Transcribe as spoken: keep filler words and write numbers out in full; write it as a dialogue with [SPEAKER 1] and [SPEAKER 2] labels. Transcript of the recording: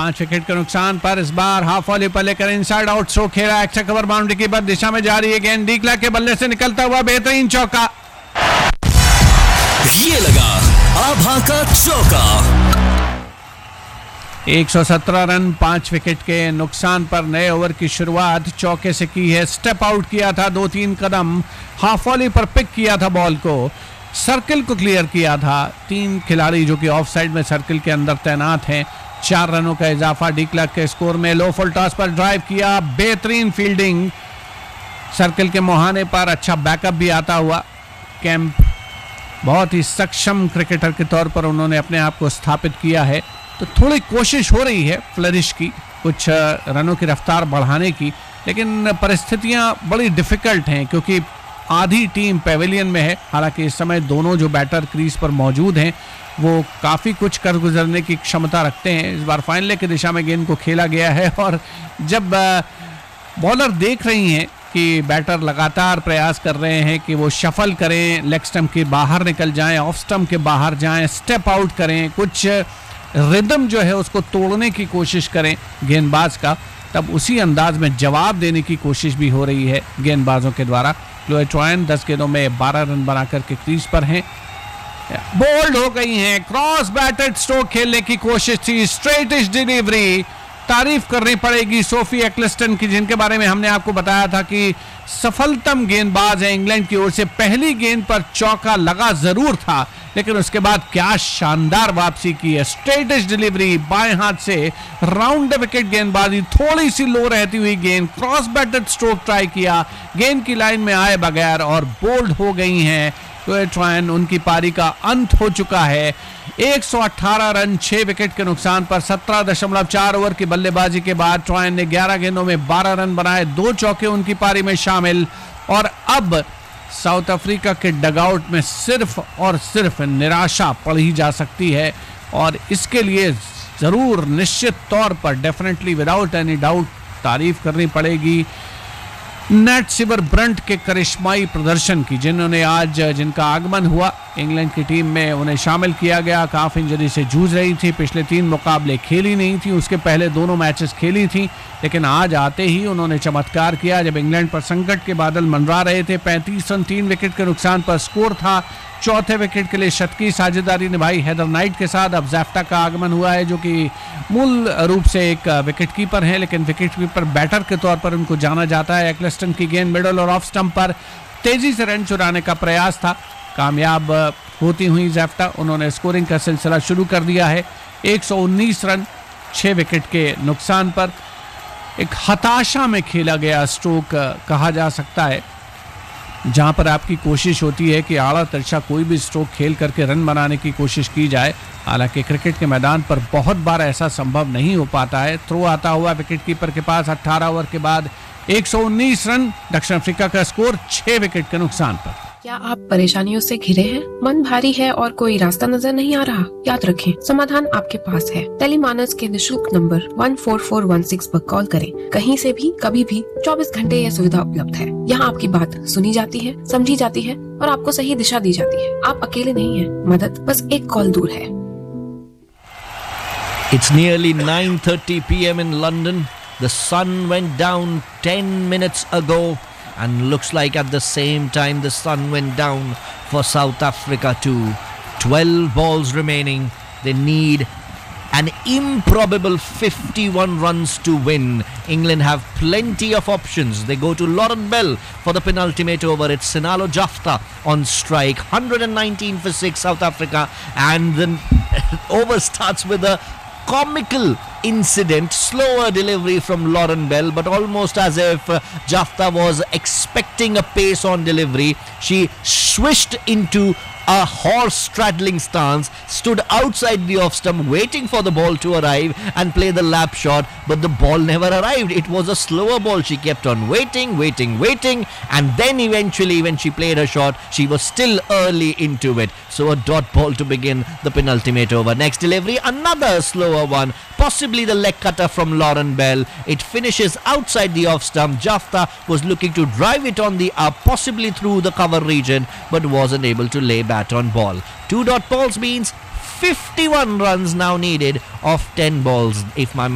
[SPEAKER 1] पांच विकेट के नुकसान पर। इस बार हाफ वॉली पर लेकर इनसाइड आउट स्ट्रोक खेला, एक्स्ट्रा कवर बाउंड्री की बद दिशा में जा रही है गेंद, डीक्ला के बल्ले से निकलता हुआ बेहतरीन चौका।
[SPEAKER 2] ये लगा आभा का चौका।
[SPEAKER 1] एक सौ सत्रह रन पांच विकेट के नुकसान पर नए ओवर की शुरुआत चौके से की है। स्टेप आउट किया था, दो तीन कदम हाफ वॉली पर पिक किया था, बॉल को सर्किल को क्लियर किया था। तीन खिलाड़ी जो कि ऑफ साइड में सर्किल के अंदर तैनात हैं। चार रनों का इजाफा डी क्लर्क के स्कोर में। लो फुल टॉस पर ड्राइव किया, बेहतरीन फील्डिंग सर्किल के मुहाने पर, अच्छा बैकअप भी आता हुआ। कैंप बहुत ही सक्षम क्रिकेटर के तौर पर उन्होंने अपने आप को स्थापित किया है, तो थोड़ी कोशिश हो रही है फ्लरिश की, कुछ रनों की रफ्तार बढ़ाने की, लेकिन परिस्थितियां बड़ी डिफिकल्ट हैं क्योंकि आधी टीम पेविलियन में है। हालांकि इस समय दोनों जो बैटर क्रीज पर मौजूद हैं वो काफ़ी कुछ कर गुजरने की क्षमता रखते हैं। इस बार फाइनल की दिशा में गेंद को खेला गया है और जब बॉलर देख रही हैं कि बैटर लगातार प्रयास कर रहे हैं कि वो शफल करें, लेग स्टंप के बाहर निकल जाएं, ऑफ स्टंप के बाहर जाएं, स्टेप आउट करें, कुछ रिदम जो है उसको तोड़ने की कोशिश करें गेंदबाज का, तब उसी अंदाज में जवाब देने की कोशिश भी हो रही है गेंदबाजों के द्वारा। क्लोए ट्रायन दस गेंदों में बारह रन बनाकर के क्रीज पर हैं। बोल्ड हो गई हैं, क्रॉस बैटेड स्ट्रोक खेलने की कोशिश थी, स्ट्रेटिश डिलीवरी। तारीफ करनी पड़ेगी सोफी एक्लिस्टन की, जिनके बारे में हमने आपको बताया था कि सफलतम गेंदबाज है इंग्लैंड की ओर से। पहली गेंद पर चौका लगा जरूर था, लेकिन उसके बाद क्या शानदार वापसी की है। स्ट्रेटिश डिलीवरी, बाएं हाथ से राउंड विकेट गेंदबाजी, थोड़ी सी लो रहती हुई गेंद, क्रॉस बैटेड स्ट्रोक ट्राई किया, गेंद की लाइन में आए बगैर और बोल्ड हो गई हैं क्लोए ट्रायन। उनकी पारी का अंत हो चुका है। एक सौ अठारह रन छह विकेट के नुकसान पर सत्रह दशमलव चार ओवर की बल्लेबाजी के बाद ट्रायन ने ग्यारह गेंदों में बारह रन बनाए, दो चौके उनकी पारी में शामिल। और अब साउथ अफ्रीका के डगआउट में सिर्फ और सिर्फ निराशा पड़ी जा सकती है और इसके लिए जरूर निश्चित तौर पर डेफिनेटली विदाउट एनी डाउट तारीफ करनी पड़ेगी नेट सिबर ब्रंट के करिश्माई प्रदर्शन की, जिन्होंने आज जिनका आगमन हुआ इंग्लैंड की टीम में, उन्हें शामिल किया गया। काफ इंजरी से जूझ रही थी, पिछले तीन मुकाबले खेली नहीं थी, उसके पहले दोनों मैचेस खेली थी, लेकिन आज आते ही उन्होंने चमत्कार किया जब इंग्लैंड पर संकट के बादल मंडरा रहे थे। पैंतीस रन तीन विकेट के नुकसान पर स्कोर था। चौथे विकेट के लिए शतकी साझेदारी निभाई हेदर नाइट के साथ। अब जैफ्टा का आगमन हुआ है जो कि मूल रूप से एक विकेट कीपर हैं, लेकिन विकेट कीपर बैटर के तौर पर उनको जाना जाता है। एक्लिस्टन की गेंद मिडल और ऑफ स्टंप पर तेजी से रन चुराने का प्रयास था, कामयाब होती हुई जैफ्टा। उन्होंने स्कोरिंग का सिलसिला शुरू कर दिया है। एक सौ उन्नीस रन छह विकेट के नुकसान पर एक हताशा में खेला गया स्ट्रोक कहा जा सकता है, जहां पर आपकी कोशिश होती है कि आड़ा तिरछा कोई भी स्ट्रोक खेल करके रन बनाने की कोशिश की जाए। हालांकि क्रिकेट के मैदान पर बहुत बार ऐसा संभव नहीं हो पाता है। थ्रो आता हुआ विकेट कीपर के पास अठारह ओवर के बाद एक सौ उन्नीस रन, दक्षिण अफ्रीका का स्कोर छह विकेट के नुकसान पर।
[SPEAKER 3] क्या आप परेशानियों से घिरे हैं? मन भारी है और कोई रास्ता नजर नहीं आ रहा? याद रखें, समाधान आपके पास है। टेलीमानस के निशुल्क नंबर एक चार चार एक छह पर कॉल करें। कहीं से भी कभी भी चौबीस घंटे यह सुविधा उपलब्ध है। यहाँ आपकी बात सुनी जाती है, समझी जाती है और आपको सही दिशा दी जाती है। आप अकेले नहीं हैं, मदद बस एक कॉल दूर है।
[SPEAKER 2] It's nearly nine thirty p m in London. The sun went down ten minutes ago, and looks like at the same time the sun went down for South Africa too. twelve balls remaining. They need an improbable fifty-one runs to win. England have plenty of options. They go to Lauren Bell for the penultimate over. It's Sinalo Jafta on strike. one hundred nineteen for six South Africa, and the over starts with a comical incident, slower delivery from Lauren Bell, but almost as if uh, Jafta was expecting a pace on delivery. She swished into a horse straddling stance, stood outside the off stump waiting for the ball to arrive and play the lap shot, but the ball never arrived. It was a slower ball. She kept on waiting, waiting, waiting, and then eventually when she played her shot, she was still early into it. So a dot ball to begin the penultimate over. Next delivery, another slower one, possibly the leg cutter from Lauren Bell. It finishes outside the off stump. Jafta was looking to drive it on the up, possibly through the cover region, but wasn't able to lay back on ball. Two dot balls means fifty-one runs now needed off ten balls, if my